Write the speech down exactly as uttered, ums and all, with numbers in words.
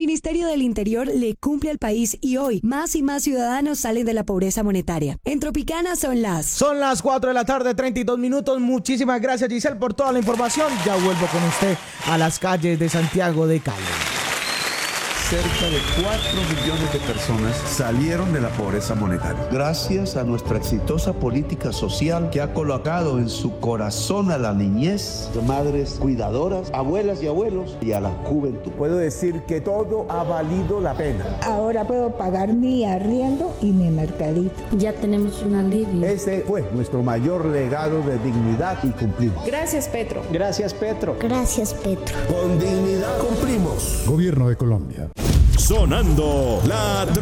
Ministerio del Interior le cumple al país y hoy más y más ciudadanos salen de la pobreza monetaria. En Tropicana son las... Son las cuatro de la tarde, treinta y dos minutos. Muchísimas gracias, Giselle, por toda la información. Ya vuelvo con usted a las calles de Santiago de Cali. Cerca de cuatro millones de personas salieron de la pobreza monetaria. Gracias a nuestra exitosa política social que ha colocado en su corazón a la niñez, madres cuidadoras, abuelas y abuelos y a la juventud. Puedo decir que todo ha valido la pena. Ahora puedo pagar mi arriendo y mi mercadito. Ya tenemos un alivio. Ese fue nuestro mayor legado de dignidad y cumplimos. Gracias, Petro. Gracias, Petro. Gracias, Petro. Con dignidad cumplimos. Gobierno de Colombia. Sonando la